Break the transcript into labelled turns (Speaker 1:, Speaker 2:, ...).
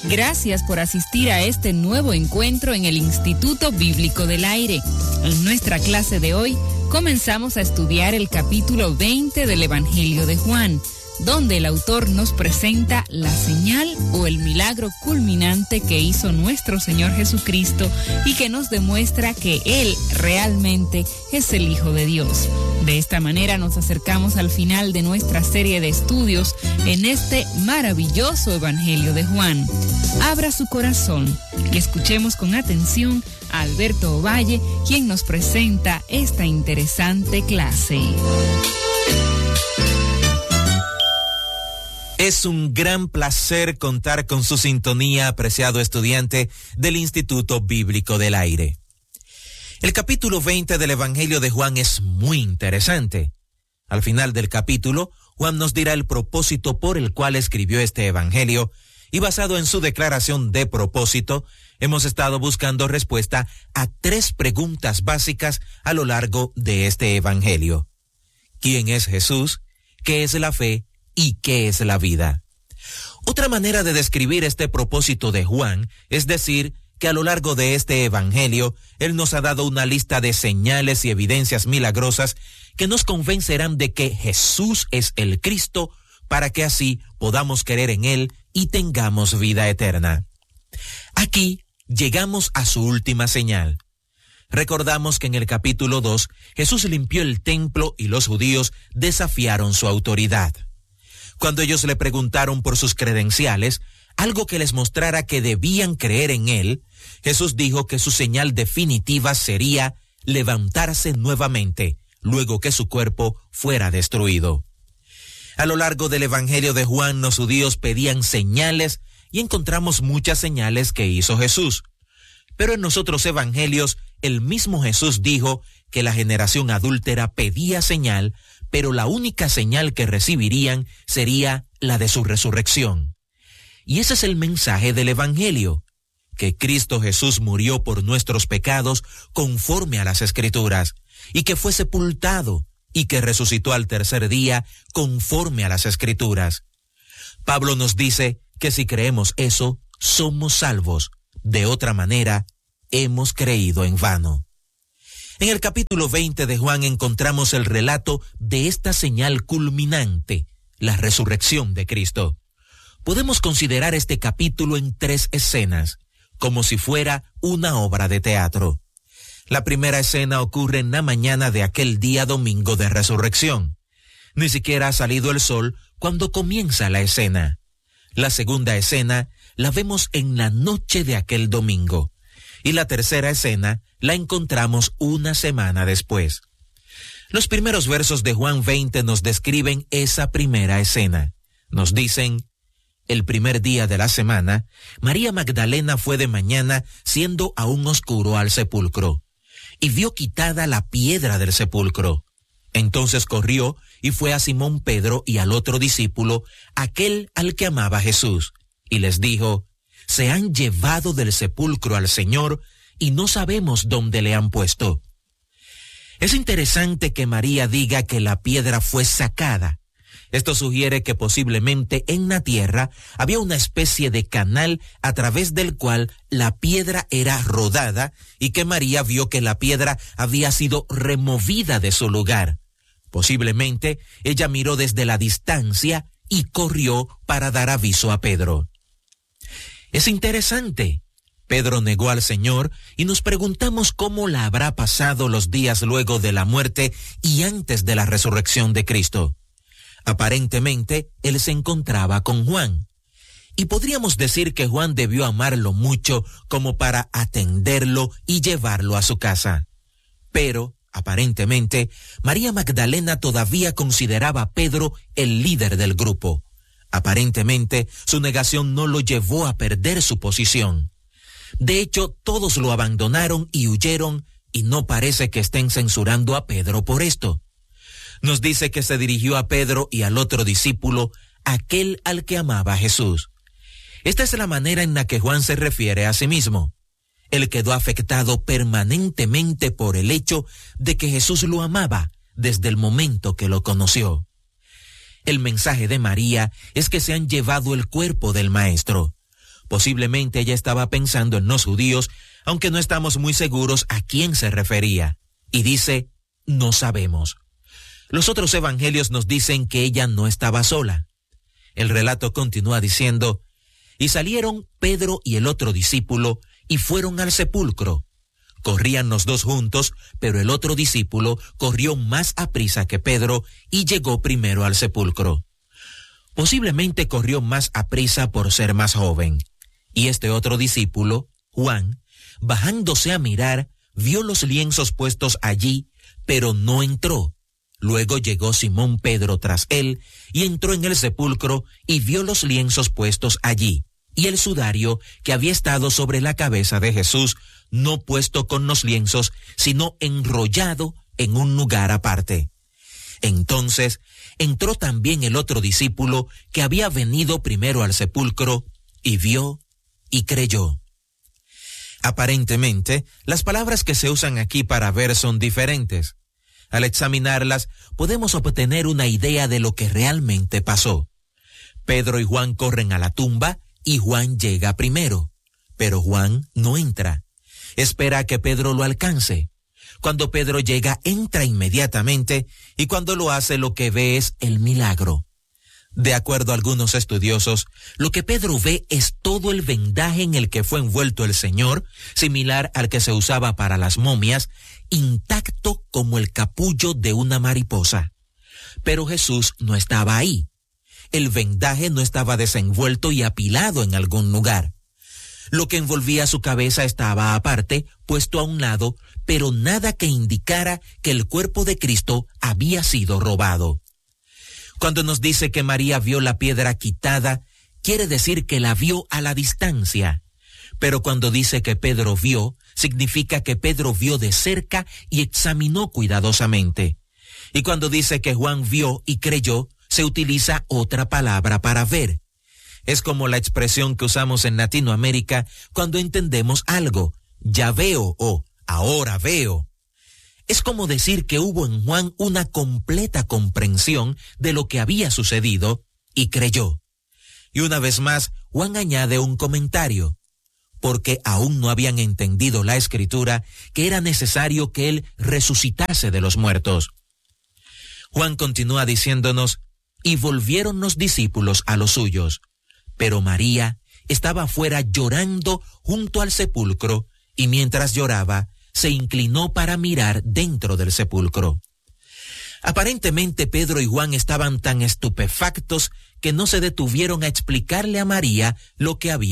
Speaker 1: Gracias por asistir a este nuevo encuentro en el Instituto Bíblico del Aire. En nuestra clase de hoy comenzamos a estudiar el capítulo 20 del Evangelio de Juan, donde el autor nos presenta la señal o el milagro culminante que hizo nuestro Señor Jesucristo y que nos demuestra que Él realmente es el Hijo de Dios. De esta manera nos acercamos al final de nuestra serie de estudios en este maravilloso Evangelio de Juan. Abra su corazón y escuchemos con atención a Alberto Ovalle, quien nos presenta esta interesante clase.
Speaker 2: Es un gran placer contar con su sintonía, apreciado estudiante del Instituto Bíblico del Aire. El capítulo 20 del Evangelio de Juan es muy interesante. Al final del capítulo, Juan nos dirá el propósito por el cual escribió este Evangelio, y basado en su declaración de propósito, hemos estado buscando respuesta a 3 preguntas básicas a lo largo de este Evangelio. ¿Quién es Jesús? ¿Qué es la fe? ¿Y qué es la vida? Otra manera de describir este propósito de Juan es decir que a lo largo de este evangelio, él nos ha dado una lista de señales y evidencias milagrosas que nos convencerán de que Jesús es el Cristo para que así podamos creer en él y tengamos vida eterna. Aquí llegamos a su última señal. Recordamos que en el capítulo 2, Jesús limpió el templo y los judíos desafiaron su autoridad. Cuando ellos le preguntaron por sus credenciales, algo que les mostrara que debían creer en él, Jesús dijo que su señal definitiva sería levantarse nuevamente, luego que su cuerpo fuera destruido. A lo largo del Evangelio de Juan, los judíos pedían señales y encontramos muchas señales que hizo Jesús. Pero en los otros evangelios, el mismo Jesús dijo que la generación adúltera pedía señal, pero la única señal que recibirían sería la de su resurrección. Y ese es el mensaje del Evangelio, que Cristo Jesús murió por nuestros pecados conforme a las Escrituras, y que fue sepultado, y que resucitó al tercer día conforme a las Escrituras. Pablo nos dice que si creemos eso, somos salvos. De otra manera, hemos creído en vano. En el capítulo 20 de Juan encontramos el relato de esta señal culminante, la resurrección de Cristo. Podemos considerar este capítulo en 3 escenas, como si fuera una obra de teatro. La primera escena ocurre en la mañana de aquel día domingo de resurrección. Ni siquiera ha salido el sol cuando comienza la escena. La segunda escena la vemos en la noche de aquel domingo. Y la tercera escena la encontramos una semana después. Los primeros versos de Juan 20 nos describen esa primera escena. Nos dicen: el primer día de la semana, María Magdalena fue de mañana, siendo aún oscuro, al sepulcro, y vio quitada la piedra del sepulcro. Entonces corrió y fue a Simón Pedro y al otro discípulo, aquel al que amaba Jesús, y les dijo: se han llevado del sepulcro al Señor y no sabemos dónde le han puesto. Es interesante que María diga que la piedra fue sacada. Esto sugiere que posiblemente en la tierra había una especie de canal a través del cual la piedra era rodada y que María vio que la piedra había sido removida de su lugar. Posiblemente ella miró desde la distancia y corrió para dar aviso a Pedro. Es interesante. Pedro negó al Señor y nos preguntamos cómo la habrá pasado los días luego de la muerte y antes de la resurrección de Cristo. Aparentemente, él se encontraba con Juan. Y podríamos decir que Juan debió amarlo mucho como para atenderlo y llevarlo a su casa. Pero, aparentemente, María Magdalena todavía consideraba a Pedro el líder del grupo. Aparentemente, su negación no lo llevó a perder su posición. De hecho, todos lo abandonaron y huyeron, y no parece que estén censurando a Pedro por esto. Nos dice que se dirigió a Pedro y al otro discípulo, aquel al que amaba a Jesús. Esta es la manera en la que Juan se refiere a sí mismo. Él quedó afectado permanentemente por el hecho de que Jesús lo amaba desde el momento que lo conoció. El mensaje de María es que se han llevado el cuerpo del Maestro. Posiblemente ella estaba pensando en los judíos, aunque no estamos muy seguros a quién se refería. Y dice, no sabemos. Los otros evangelios nos dicen que ella no estaba sola. El relato continúa diciendo, y salieron Pedro y el otro discípulo y fueron al sepulcro. Corrían los dos juntos, pero el otro discípulo corrió más aprisa que Pedro y llegó primero al sepulcro. Posiblemente corrió más aprisa por ser más joven. Y este otro discípulo, Juan, bajándose a mirar, vio los lienzos puestos allí, pero no entró. Luego llegó Simón Pedro tras él y entró en el sepulcro y vio los lienzos puestos allí, y el sudario que había estado sobre la cabeza de Jesús, no puesto con los lienzos, sino enrollado en un lugar aparte. Entonces entró también el otro discípulo que había venido primero al sepulcro, y vio y creyó. Aparentemente, las palabras que se usan aquí para ver son diferentes. Al examinarlas, podemos obtener una idea de lo que realmente pasó. Pedro y Juan corren a la tumba y Juan llega primero, pero Juan no entra. Espera a que Pedro lo alcance. Cuando Pedro llega, entra inmediatamente y cuando lo hace, lo que ve es el milagro. De acuerdo a algunos estudiosos, lo que Pedro ve es todo el vendaje en el que fue envuelto el Señor, similar al que se usaba para las momias, intacto como el capullo de una mariposa. Pero Jesús no estaba ahí. El vendaje no estaba desenvuelto y apilado en algún lugar. Lo que envolvía su cabeza estaba aparte, puesto a un lado, pero nada que indicara que el cuerpo de Cristo había sido robado. Cuando nos dice que María vio la piedra quitada, quiere decir que la vio a la distancia. Pero cuando dice que Pedro vio, significa que Pedro vio de cerca y examinó cuidadosamente. Y cuando dice que Juan vio y creyó, se utiliza otra palabra para ver. Es como la expresión que usamos en Latinoamérica cuando entendemos algo, ya veo o ahora veo. Es como decir que hubo en Juan una completa comprensión de lo que había sucedido y creyó. Y una vez más, Juan añade un comentario, porque aún no habían entendido la Escritura que era necesario que él resucitase de los muertos. Juan continúa diciéndonos, y volvieron los discípulos a los suyos, pero María estaba afuera llorando junto al sepulcro, y mientras lloraba, se inclinó para mirar dentro del sepulcro. Aparentemente Pedro y Juan estaban tan estupefactos que no se detuvieron a explicarle a María lo que había